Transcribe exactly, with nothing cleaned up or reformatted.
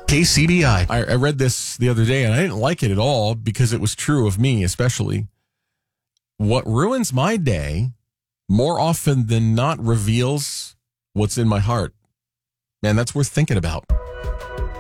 K C B I. I, I read this the other day, and I didn't like it at all because it was true of me, especially. What ruins my day more often than not reveals what's in my heart. Man, that's worth thinking about.